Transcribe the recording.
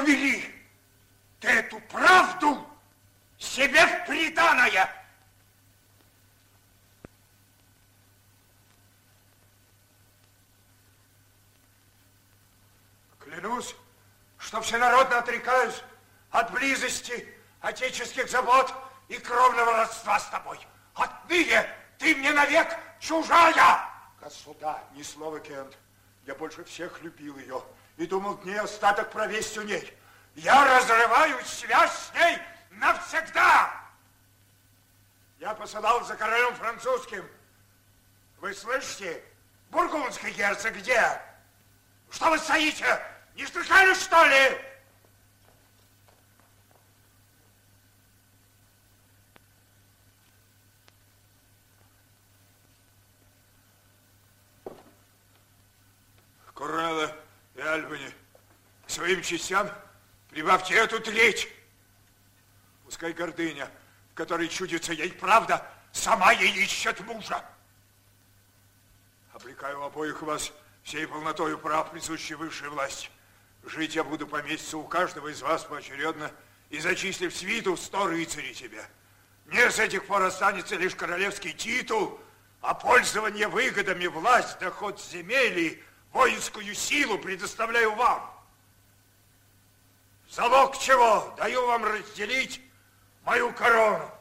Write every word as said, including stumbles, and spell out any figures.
подвели. Ты эту правду себе в приданое. Клянусь, что всенародно отрекаюсь от близости, отеческих забот и кровного родства с тобой. Отныне ты мне навек чужая. Государь, ни слова, Кент. Я больше всех любил ее и думал дней остаток провесть у ней. Я разрываю связь с ней навсегда. Я посылал за королем французским. Вы слышите? Бургундский герцог где? Что вы стоите? Не слыхали, что ли? Коррала и Альбани, к своим частям прибавьте эту треть. Пускай гордыня, в которой чудится ей правда, сама ей ищет мужа. Обрекаю обоих вас всей полнотою прав, присущей высшей власти. Жить я буду по месяцу у каждого из вас поочередно и зачислив свиту сто рыцарей себе. Мне с этих пор останется лишь королевский титул, а пользование выгодами, власть, доход земель и воинскую силу предоставляю вам. Залог чего? Даю вам разделить мою корону.